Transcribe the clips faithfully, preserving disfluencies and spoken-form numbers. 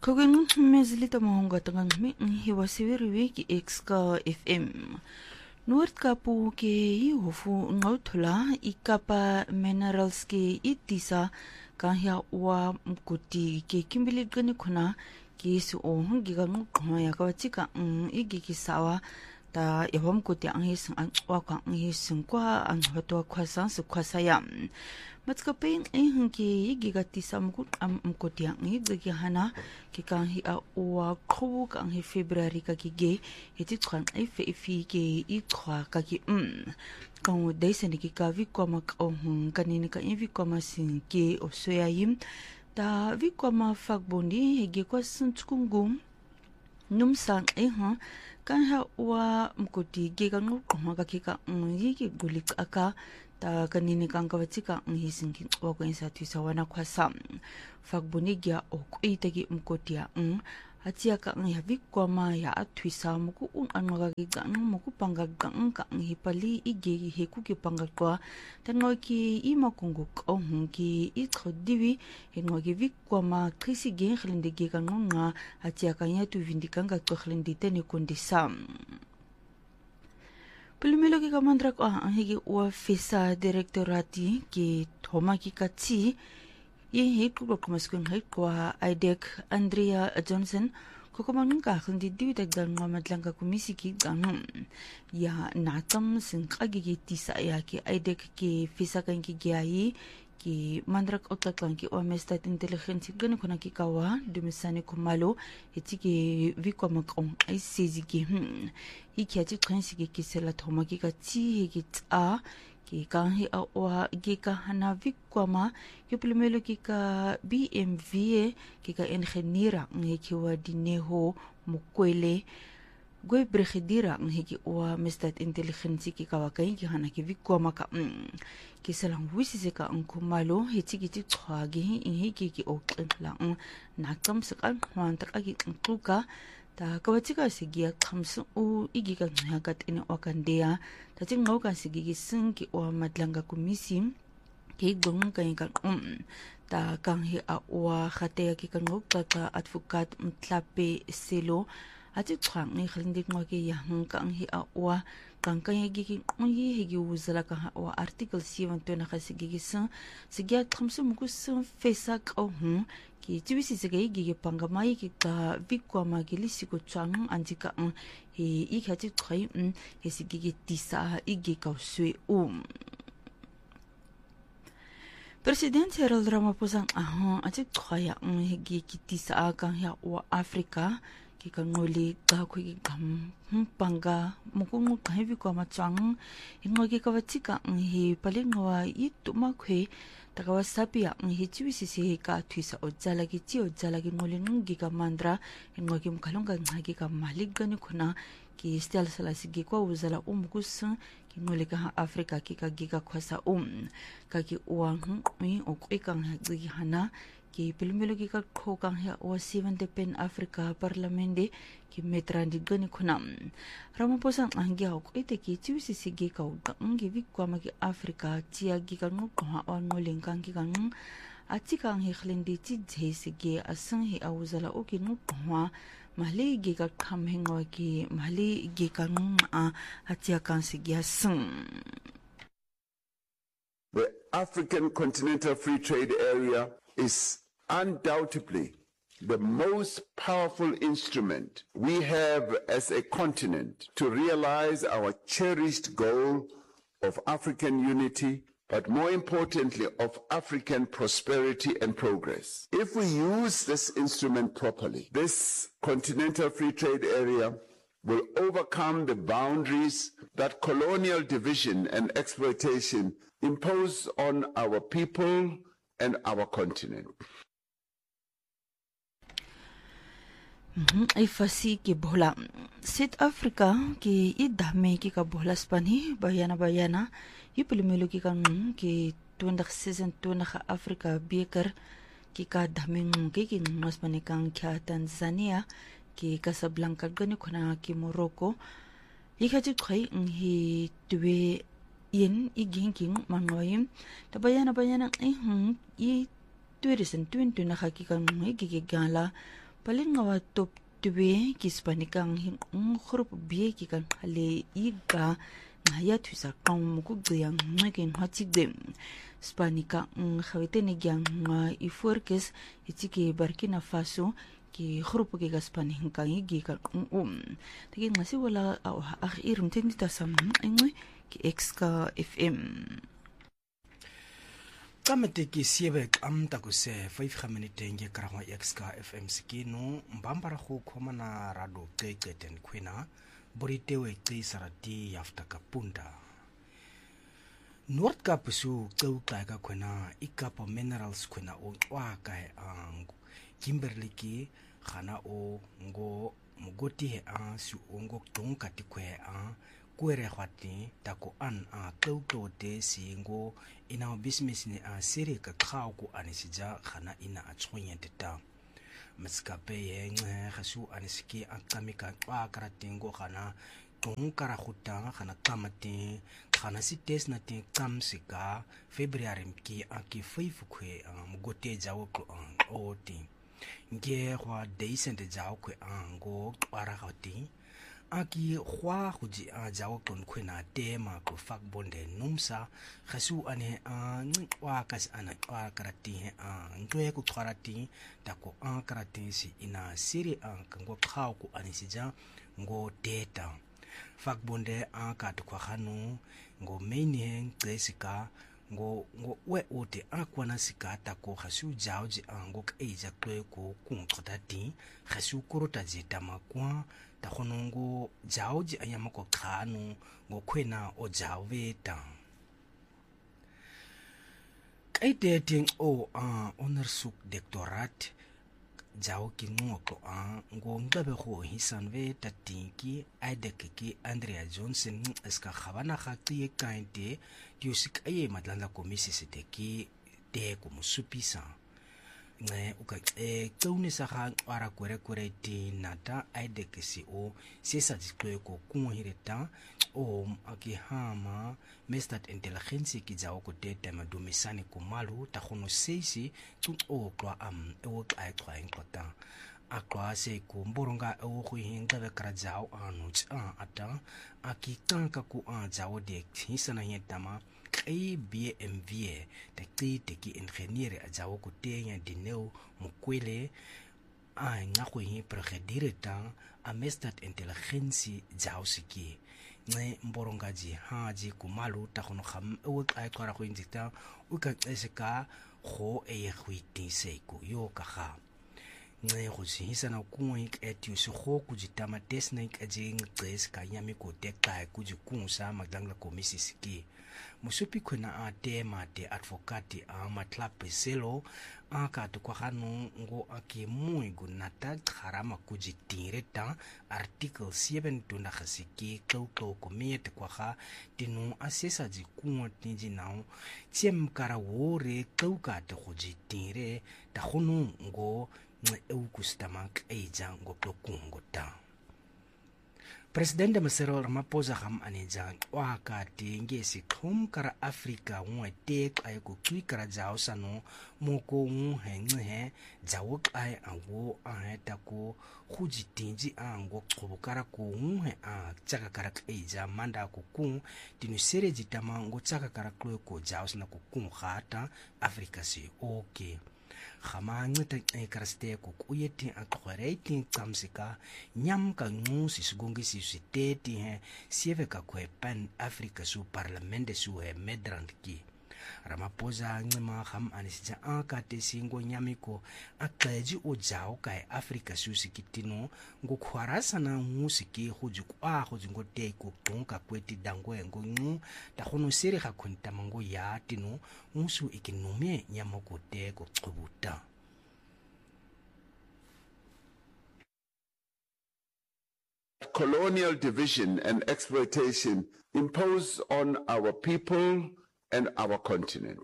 Kagin mezlita mahonga tangang mi hiwa sewiri wiki X ka F M. Nuert kapu ke i hofu ngautula ikapa minerals ke itisa kahya wa mkuti ke kimbilit gani kuna ke si o hungi ka ngukama ya kawatika ng igi kisawa ta yawam kuti ang hisang ang waka ang hisang kwa ang hatwa kwa sang sa kwa sayam. Matskapin ay hungi gigatisa mukut am mkuti ang higagi hana kikang hi a uwa kowu kang hi February kagige hiti tkan ay fe ifi ke ikwa kagi mm. Kang uday sa nikika vikwa makauhung kanini ka in vikwa masin ke o soyayim ta vikwa mafagbondi higi kwa sun tukungum numsang ay ha kan ha uwa mkuti gigang ukuma kakika ng yigi gulik aka ta kanini kang kawatika ang hisingkin wako insa tuisawana kwa sam fagbunigya o kuitagi mkotia ng atia ka ang yavik kwa ma ya atuisa muku un ang magagigang muku panggagang ka ang hipali igi heku ki panggagwa tangoy ki ima kunguk o hungi itro diwi hengoy ki vik kwa ma krisi gen khlindigi kang nga atia ka nya tu vindikang ka khlindite ni kundisam. Pilumelo ki kamandrak ah ang higi ua fisa direktorati ki thoma ki katsi ye hetu ko kumaskun het kwa I D E C Andrea Johnson ko kumanung ka khindi diwi dagdan ngamadlang ka kumisi ki ganum ya natam sing kagigi tisa ya ki I D E C ki fisa kan ki giai ki mandrak otaklan ki omestat intelligence gani kuna ki kawa dumisani kumalo eti ki vikwa makong ay sezi ki hmm iki ati trensi ki kisela thoma ki ka ti ki ta ki kang hi awa ki ka hana vikwa ma ki primelo ki ka B M W ki ka engineera ngi ki wa dineho mukwele Gwe brigadiera ng higi uwa mestat intelligence ki kawakay ki hana ki vikwa maka mm. Kisalang wisisi ka ang kumalo hiti kiti tswagi in higi ki okling lang nakam sakal huwantak agi ang tuka ta kawatika sigiya kamsa u igi ka ngagat ini wakandea ta ting ngau ka sigigi sing ki uwa madlanga kumisi ki gung kay ka um ta kang hi a uwa khatea ki ka ngau ka advokat mtlape selo ati tsang ni khlindi ngoki yang kang hi awa kang kang gi ngi higi uzala ka awa article seven to na khasigi sa sigya thamsu mukus fesa ka hu ki tibisi sigay gi pangamai ki ka vikwa magili siku tsang anjika he i khati trai he sigi tisa igi ka sui um President Cyril Ramaphosa ah ati tsaya higi ki tisa ka ya wa Africa ki ngoli ka ku ki gam panga mukung ka hevi ko machang ingogi ka watika hi palingwa itu makwe takawa sapia hi chiwisi si ka thuisa ojala ki chi ojala ki ngoli ngi ka mandra ingogi mkhalonga ngagi ka maligani khuna ki stel sala sigi ko uzala umkus ki ngoli ka Africa ki ka giga khosa um ka ki uang mi ok ikang hagi hana ki pilmelo ki ka khokang ya o seven pen Africa parlamente ki metrandi gani khunam Ramaphosa angya ok ite ki chiwisi sigi ka ngi vikwa ma ki Africa chia gi ka ngo ha on ngoleng kang ki kang achi kang he khlendi chi je sigi asang he awuzala o ki ngo ha mali gi ka kham hengo ki mali gi ka a achi kang sigi asang. The African Continental Free Trade Area is undoubtedly the most powerful instrument we have as a continent to realize our cherished goal of African unity, but more importantly, of African prosperity and progress. If we use this instrument properly, this Continental Free Trade Area will overcome the boundaries that colonial division and exploitation impose on our people and our continent. Ay fasi ki bola South Africa ki idame ki ka bola spani bayana bayana yupilimelo ki kan ki tuandak season tuandak Africa beker ki ka daming ki ki mas panikang kya Tanzania ki Casablanca gani kuna ki Morocco yikati khay hi tuwe yen iging king mangoyim tabayana bayana ay hum i twenty twenty na hakikang igigala Paling ngawa top tuwe kispanikang hin khrup biye ki kan khale iga ngaya thusa qam muku gyang ngin hatigde spanika khawetene gyang iforkes itike Burkina Faso ki khrup ke gaspani kan igi kan um tege ngasi wala akhir mtendi tasam ngwe ki Exka F M Kamete ki siebe am takuse five minute nge karama Exka F M skino mbambara khu khomana rado keketen kwina boritewe tsi sarati yafta kapunda North Kapusu keuka ka kwina ikapa minerals kwina o wa kai ang Kimberley ki khana o ngo mugoti he a su ongo tonka tikwe a kwere khwati tako an a keuto te singo ina business ni a siri ka khao ku anisija khana ina a chonyente ta maskape ye nge khasu anisiki akamika kwa karatingo khana tongkara khuta khana kamati khana si test na ti kamsika February ki aki five khwe mugote jawo ko o ti nge khwa decent jawo kwe ango kwara khati aki khwa khuji a jawo kon khwena tema ko fak bonde numsa khasu ane a wa kas ana kwa karati he a ntwe ku kharati tako a karati si ina siri a ngo khaw ku anisija ngo data fak bonde a ka to khanu ngo main he ngesika ngo ngo we ote akwana sikata ko khasu jaoji ango keja kwe ko kunqatati khasu korota zeta makwa ta khonongo jaoji anyama ko khanu ngo khwena o jaweta kaiteting o a honorsuk doctorate jawo ki ngoko a ngo ngabe go hisanwe tatinki aidekeki Andrea Johnson eska khabana khati kainte tiusik aye madlanda komisi seteki te ko musupisa nge uka e tsone sa ga ara kwere kwere ti nata aidekesi o sesa dikwe ko kunhireta o akihama mestat intelligence ki jawo ko tete madumisani kumalu ta khono seisi tut o kwa am o ai kwa inkota akwa se ko mboronga o go hinga be kra jawo anu tsa ata akitanka ku a jawo de hisana yetama kai B M V te tite ki engineer a jawo ko tenya dineo mukwele a nga go hi progedireta a mestat intelligence jawo siki nge mborongaji haji kumalu ta khono kham o ai kwara go injita o ka tseka go e khwiti seko yo ka ga nge go sihisa ku ik etu se go ku jitama tesnik ajing tses ka nyami ko tekta ku jikunsa magdangla komisi siki musupi khona a tema te advocate a matlape selo a ka to kwa hanu ngo aki muy gunata kharama ku jitireta article seven tuna khasiki kauko komite kwa ha tinu asesa ji kuwa tinji nao tiem kara wore kauka te go jitire ta khonu ngo nge u kustamak eja ngo plokungo ta President Cyril Ramaphosa ham aneja wa ka tengesi khum kara Africa ngwe tek ay ku twi kara jaw sano moko ngu hengi he jawo ay ango a ta ko khuji tinji ango khobukara ku ngu he a chaka kara eja manda ku ku tinu sere jitama ngo chaka kara klo ko jaw sna ku ku khata Africa si okay khama ngita ekraste ko kuyeti akhoreti tsamsika nyam ka ngusi sigongi si siteti he sieve ka kwepan Africa su parlamente su he medrand ki Ramaphosa ngima kham anisija akate singo nyamiko akaji o jao kai Africa su sikitino ngo khwarasa na ngusiki hoju kwa hoju ngo te ko tonka kweti dango ngo ngu ta khono sere ga khonta mango ya tino musu ikinome nyamoko te ko qobuta Colonial division and exploitation imposed on our people and our continent.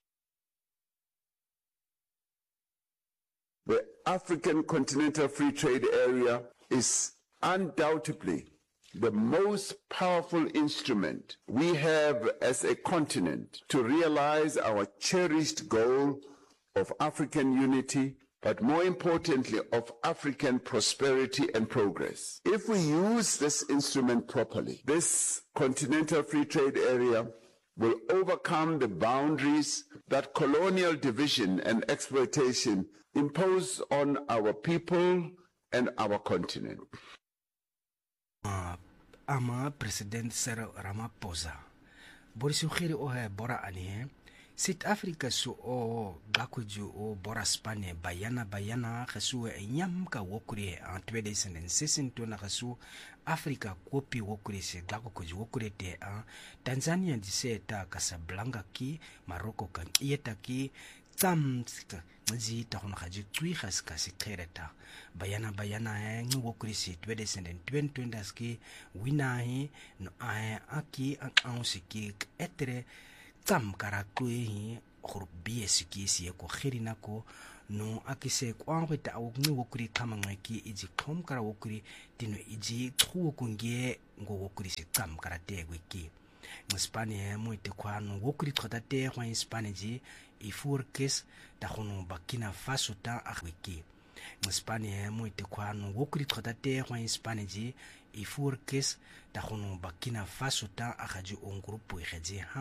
The African Continental Free Trade Area is undoubtedly the most powerful instrument we have as a continent to realize our cherished goal of African unity but more importantly, of African prosperity and progress. If we use this instrument properly, this continental free trade area will overcome the boundaries that colonial division and exploitation impose on our people and our continent. Uh, ama President Cyril Ramaphosa borisugiri o he bora ane South Africa su o gakuju o bora Spane bayana bayana khasu e nyam ka wokuri en twenty sixteen to na khasu Africa kopi wokuri se gakuju wokuri te a Tanzania di seta Casablanca ki Morocco kan yeta ki tsam nzi ta khona khaji tsui khaska se khereta bayana bayana e ngi wokuri se twenty twenty ski wina hi no a aki an ansiki etre tsam karakue hi khurbi siki si ko khirina ko no akise kwa ngwe ta ngi wokuri kama ngeki iji khom kara wokuri tino iji khu ko nge ngo wokuri se tsam karate gweki Spane mo ite kwa no wokuri tsota te kwa Spane ji ifurkes ta khono Burkina Faso ta akweki Spane mo ite kwa no wokuri tsota te kwa Spane ji ifurkes ta khono Burkina Faso ta akhaji on groupe eje